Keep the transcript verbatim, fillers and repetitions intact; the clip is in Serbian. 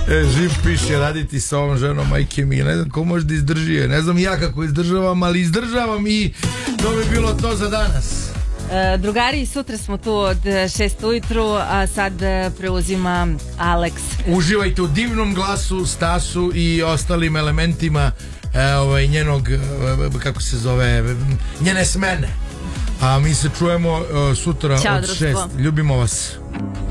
E, Živ piše, raditi sa ovom ženom, majke mi, ne znam ko može da izdrži je, ne znam ja kako izdržavam, ali izdržavam i to bi bilo to za danas. E, drugari, sutra smo tu od šest ujutru, a sad preuzima Alex. Uživajte u divnom glasu Stasu i ostalim elementima e, ovaj, njenog, e, kako se zove, njene smene. A mi se čujemo e, sutra Ćao, od društvo. šest. Ljubimo vas.